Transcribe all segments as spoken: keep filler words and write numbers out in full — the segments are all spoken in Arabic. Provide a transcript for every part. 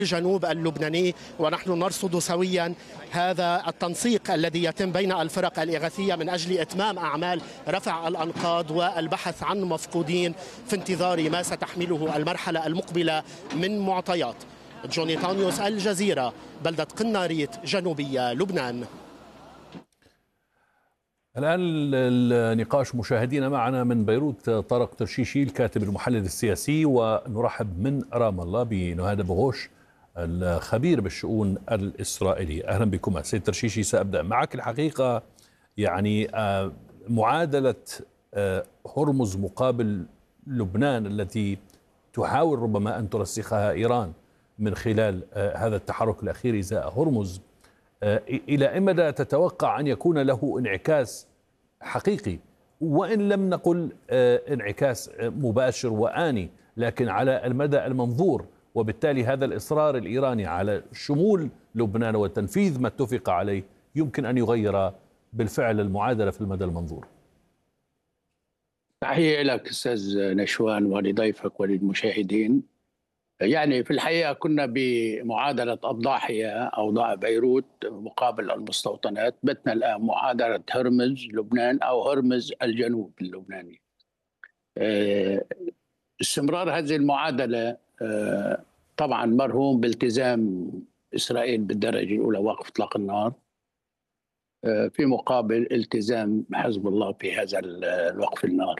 الجنوب اللبناني، ونحن نرصد سويا هذا التنسيق الذي يتم بين الفرق الإغاثية من أجل إتمام أعمال رفع الأنقاض والبحث عن مفقودين في انتظار ما ستحمله المرحلة المقبلة من معطيات. جوني تانيوس، الجزيرة، بلدة قناريت، جنوبية لبنان. الآن النقاش مشاهدينا معنا من بيروت طارق ترشيشي الكاتب المحلل السياسي، ونرحب من رام الله بنهاد بغوش الخبير بالشؤون الإسرائيلية. أهلا بكم سيد ترشيشي. سأبدأ معك. الحقيقة يعني معادلة هرمز مقابل لبنان التي تحاول ربما أن ترسخها إيران من خلال هذا التحرك الأخير إزاء هرمز، إلى أي مدى تتوقع أن يكون له انعكاس حقيقي، وإن لم نقل انعكاس مباشر وآني، لكن على المدى المنظور، وبالتالي هذا الإصرار الإيراني على شمول لبنان وتنفيذ ما اتفق عليه يمكن أن يغير بالفعل المعادلة في المدى المنظور؟ تحية لك أستاذ نشوان ولضيفك وللمشاهدين. يعني في الحقيقة كنا بمعادلة الضاحية أو ضاع بيروت مقابل المستوطنات، بتنا الآن معادلة هرمز لبنان أو هرمز الجنوب اللبناني. استمرار هذه المعادلة طبعا مرهون بالتزام إسرائيل بالدرجة الأولى وقف إطلاق النار، في مقابل التزام حزب الله في هذا الوقف النار.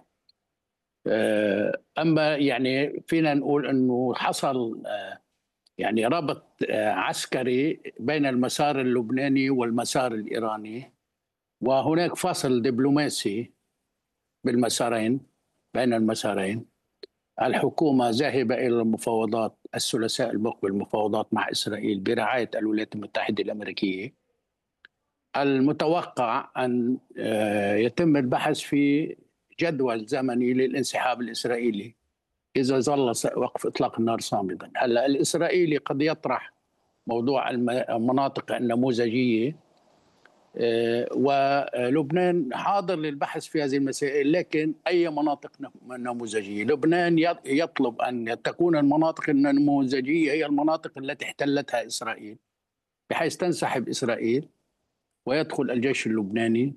أما يعني فينا نقول أنه حصل يعني ربط عسكري بين المسار اللبناني والمسار الإيراني، وهناك فصل دبلوماسي بالمسارين بين المسارين. الحكومة ذاهبة إلى المفاوضات الثلاثاء المقبل، مفاوضات مع إسرائيل برعاية الولايات المتحدة الأمريكية. المتوقع أن يتم البحث في جدول زمني للانسحاب الإسرائيلي إذا ظل وقف إطلاق النار صامدا. هلا الإسرائيلي قد يطرح موضوع المناطق النموذجية، ولبنان حاضر للبحث في هذه المسائل، لكن أي مناطق نموذجية؟ لبنان يطلب أن تكون المناطق النموذجية هي المناطق التي احتلتها إسرائيل، بحيث تنسحب إسرائيل ويدخل الجيش اللبناني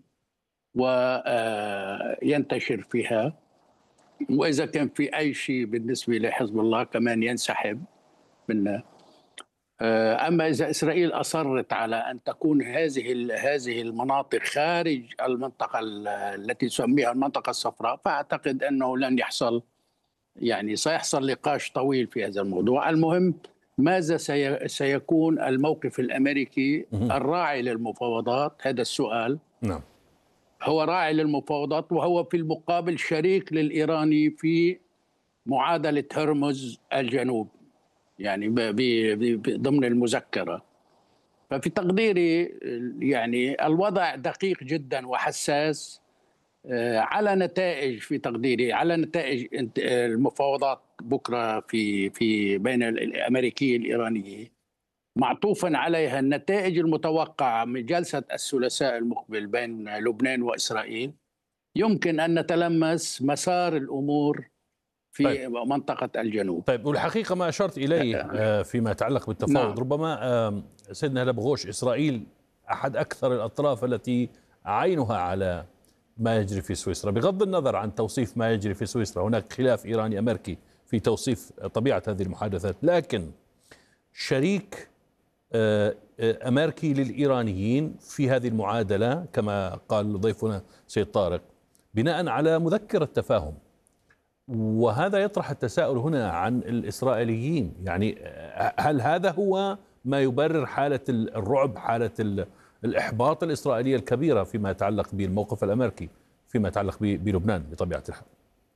وينتشر فيها، وإذا كان في أي شيء بالنسبة لحزب الله كمان ينسحب منه. أما إذا إسرائيل أصرت على أن تكون هذه هذه المناطق خارج المنطقة التي تسميها المنطقة الصفراء، فأعتقد أنه لن يحصل، يعني سيحصل نقاش طويل في هذا الموضوع. المهم ماذا سيكون الموقف الأمريكي الراعي للمفاوضات؟ هذا السؤال. نعم. هو راعي للمفاوضات، وهو في المقابل شريك للإيراني في معادلة هرمز الجنوب، يعني ضمن المذكرة. ففي تقديري يعني الوضع دقيق جدا وحساس، على نتائج في تقديري على نتائج المفاوضات بكرة في في بين الأمريكية الإيرانية، معطوفا عليها النتائج المتوقعة من جلسة الثلاثاء المقبل بين لبنان وإسرائيل. يمكن أن نتلمس مسار الأمور في طيب. منطقة الجنوب. طيب، والحقيقة ما أشرت إليه فيما يتعلق بالتفاوض، نعم. ربما سيدنا بغوش، إسرائيل أحد أكثر الأطراف التي عينها على ما يجري في سويسرا، بغض النظر عن توصيف ما يجري في سويسرا. هناك خلاف إيراني أمريكي في توصيف طبيعة هذه المحادثات، لكن شريك أمريكي للإيرانيين في هذه المعادلة كما قال ضيفنا سيد طارق بناء على مذكرة تفاهم. وهذا يطرح التساؤل هنا عن الإسرائيليين، يعني هل هذا هو ما يبرر حالة الرعب، حالة الإحباط الإسرائيلية الكبيرة فيما يتعلق بالموقف الأمريكي فيما يتعلق بلبنان بطبيعة الحال؟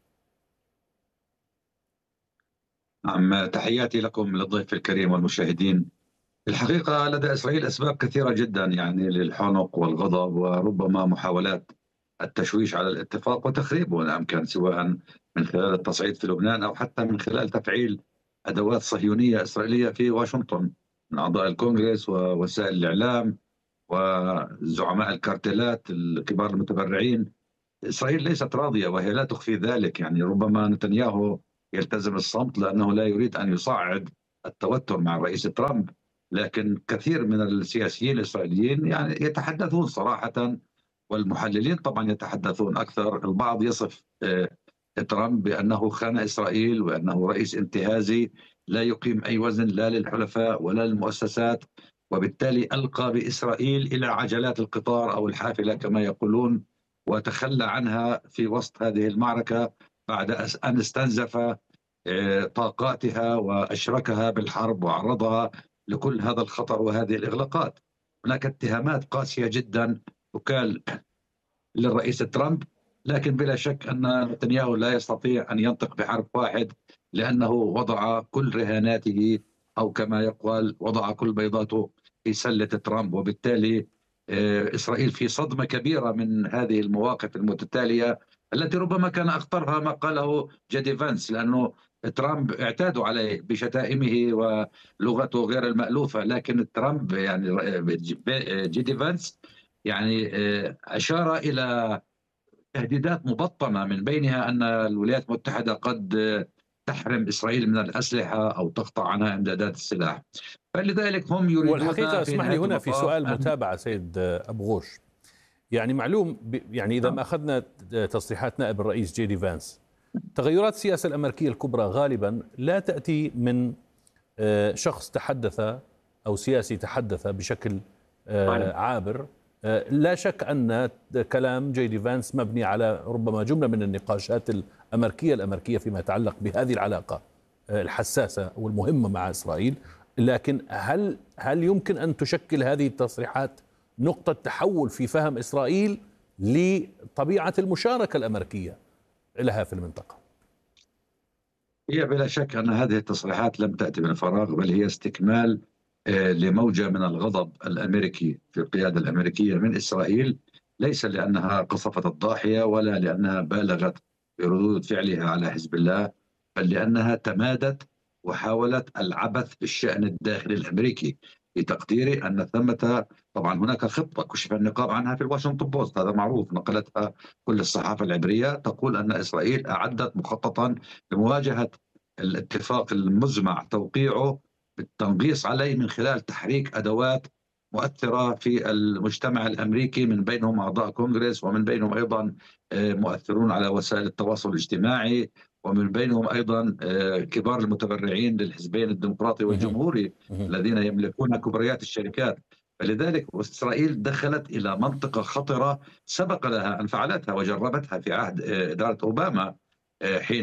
نعم، تحياتي لكم للضيف الكريم والمشاهدين. الحقيقة لدى إسرائيل أسباب كثيرة جدا يعني للحنق والغضب، وربما محاولات التشويش على الاتفاق وتخريبه إن أمكن، سواء من خلال التصعيد في لبنان أو حتى من خلال تفعيل أدوات صهيونية إسرائيلية في واشنطن من أعضاء الكونغرس ووسائل الإعلام وزعماء الكارتلات الكبار المتبرعين. إسرائيل ليست راضية وهي لا تخفي ذلك. يعني ربما نتنياهو يلتزم الصمت لأنه لا يريد أن يصعد التوتر مع الرئيس ترامب، لكن كثير من السياسيين الإسرائيليين يعني يتحدثون صراحة، والمحللين طبعا يتحدثون أكثر. البعض يصف ترامب بأنه خان إسرائيل وأنه رئيس انتهازي لا يقيم أي وزن لا للحلفاء ولا للمؤسسات، وبالتالي ألقى بإسرائيل إلى عجلات القطار أو الحافلة كما يقولون، وتخلى عنها في وسط هذه المعركة بعد أن استنزف طاقاتها وأشركها بالحرب وعرضها لكل هذا الخطر وهذه الإغلاقات. هناك اتهامات قاسية جدا تكال للرئيس ترامب، لكن بلا شك أن نتنياهو لا يستطيع أن ينطق بحرف واحد، لأنه وضع كل رهاناته أو كما يقال وضع كل بيضاته في سلة ترامب، وبالتالي إسرائيل في صدمة كبيرة من هذه المواقف المتتالية التي ربما كان أخطرها ما قاله جيدي فانس، لأنه ترامب اعتادوا عليه بشتائمه ولغته غير المألوفة، لكن ترامب يعني جيدي فانس يعني أشار إلى تهديدات مبطنة، من بينها أن الولايات المتحدة قد تحرم إسرائيل من الأسلحة أو تقطع عنها إمدادات السلاح. فلذلك هم يريدون. والحقيقة اسمح لي هنا في سؤال متابعة سيد أبو غوش، يعني معلوم يعني إذا ما أخذنا تصريحات نائب الرئيس جيدي فانس، تغيرات السياسة الأمريكية الكبرى غالبا لا تأتي من شخص تحدث أو سياسي تحدث بشكل عابر. لا شك أن كلام جيدي فانس مبني على ربما جملة من النقاشات الأمريكية الأمريكية فيما يتعلق بهذه العلاقة الحساسة والمهمة مع إسرائيل، لكن هل هل يمكن أن تشكل هذه التصريحات نقطة تحول في فهم إسرائيل لطبيعة المشاركة الأمريكية لها في المنطقة؟ هي بلا شك أن هذه التصريحات لم تأتي من فراغ، بل هي استكمال لموجة من الغضب الأمريكي في القيادة الأمريكية من إسرائيل، ليس لأنها قصفت الضاحية ولا لأنها بالغت في ردود فعلها على حزب الله، بل لأنها تمادت وحاولت العبث بالشأن الداخلي الأمريكي. في تقديري أن ثمة طبعا هناك خطة كشف النقاب عنها في الواشنطن بوست، هذا معروف، نقلتها كل الصحافة العبرية، تقول أن إسرائيل أعدت مخططا لمواجهة الاتفاق المزمع توقيعه بالتنغيص عليه من خلال تحريك أدوات مؤثرة في المجتمع الأمريكي، من بينهم أعضاء كونغرس، ومن بينهم أيضا مؤثرون على وسائل التواصل الاجتماعي، ومن بينهم أيضا كبار المتبرعين للحزبين الديمقراطي والجمهوري الذين يملكون كبريات الشركات. فلذلك إسرائيل دخلت إلى منطقة خطرة سبق لها أن فعلتها وجربتها في عهد إدارة أوباما، حين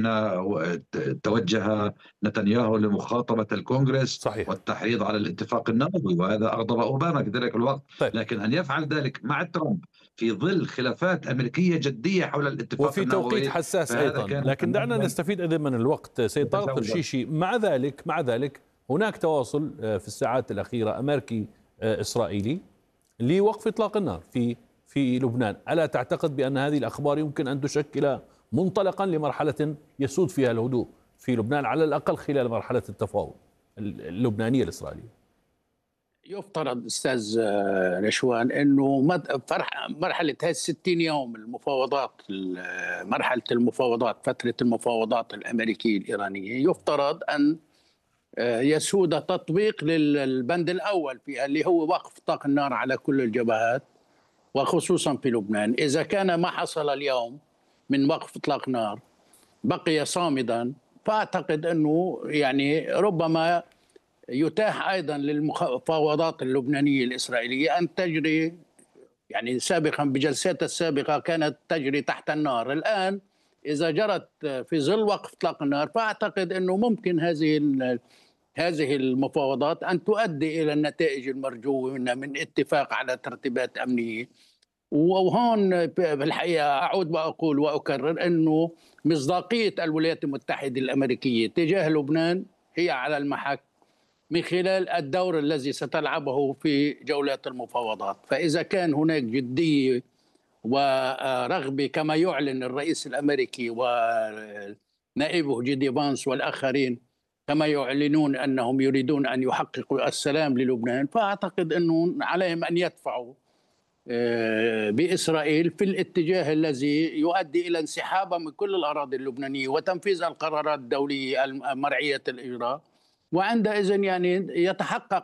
توجه نتنياهو لمخاطبة الكونغرس صحيح. والتحريض على الاتفاق النووي، وهذا أغضب أوباما في ذلك الوقت. طيب. لكن أن يفعل ذلك مع ترامب في ظل خلافات أمريكية جدية حول الاتفاق وفي النووي توقيت حساس أيضا، لكن دعنا نستفيد أيضا من الوقت سيد طارق ترشيشي. مع ذلك مع ذلك هناك تواصل في الساعات الأخيرة أمريكي إسرائيلي لوقف إطلاق النار في في لبنان. ألا تعتقد بأن هذه الأخبار يمكن أن تشكل منطلقا لمرحلة يسود فيها الهدوء في لبنان، على الأقل خلال مرحلة التفاوض اللبنانية الإسرائيلية؟ يفترض أستاذ نشوان أنه مرحلة هذه الستين يوم المفاوضات، مرحلة المفاوضات، فترة المفاوضات الأمريكية الإيرانية، يفترض أن يسود تطبيق للبند الأول في اللي هو وقف إطلاق النار على كل الجبهات وخصوصا في لبنان. إذا كان ما حصل اليوم من وقف إطلاق نار بقي صامدا، فأعتقد أنه يعني ربما يتاح أيضا للمفاوضات اللبنانية الإسرائيلية أن تجري، يعني سابقا بجلساتها السابقة كانت تجري تحت النار، الآن إذا جرت في ظل وقف إطلاق النار فأعتقد أنه ممكن هذه هذه المفاوضات أن تؤدي إلى النتائج المرجوة منها من اتفاق على ترتيبات أمنية. وهون بالحقيقة أعود وأقول وأكرر أنه مصداقية الولايات المتحدة الأمريكية تجاه لبنان هي على المحك من خلال الدور الذي ستلعبه في جولات المفاوضات. فإذا كان هناك جدية ورغبة كما يعلن الرئيس الأمريكي ونائبه جيدي فانس والآخرين كما يعلنون أنهم يريدون أن يحققوا السلام للبنان، فأعتقد أنه عليهم أن يدفعوا بإسرائيل في الاتجاه الذي يؤدي إلى انسحابها من كل الأراضي اللبنانية وتنفيذ القرارات الدولية مرعية الإجراء وعندئذ يعني يتحقق